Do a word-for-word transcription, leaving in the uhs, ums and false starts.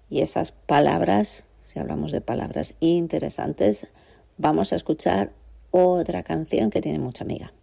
Y esas palabras, si hablamos de palabras interesantes, vamos a escuchar otra canción que tiene mucha amiga.